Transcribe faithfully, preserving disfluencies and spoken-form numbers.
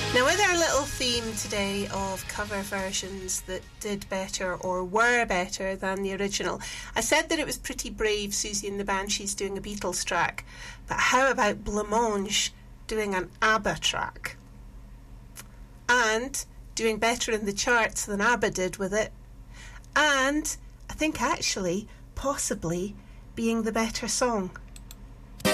Now, with our little theme today of cover versions that did better or were better than the original, I said that it was pretty brave Susie and the Banshees doing a Beatles track, but how about Blancmange doing an ABBA track? And doing better in the charts than ABBA did with it, and I think actually, possibly, being the better song.